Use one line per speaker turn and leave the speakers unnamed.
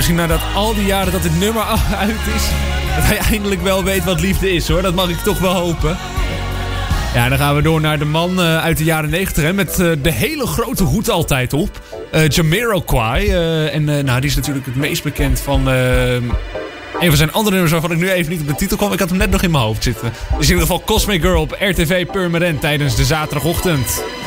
misschien nadat al die jaren dat dit nummer uit is, dat hij eindelijk wel weet wat liefde is, hoor. Dat mag ik toch wel hopen. Ja, dan gaan we door naar de man uit de jaren 90, hè, met de hele grote hoed altijd op. Jamiroquai. Die is natuurlijk het meest bekend van een van zijn andere nummers waarvan ik nu even niet op de titel kwam. Ik had hem net nog in mijn hoofd zitten. Dus in ieder geval Cosmic Girl op RTV Purmerend tijdens de zaterdagochtend.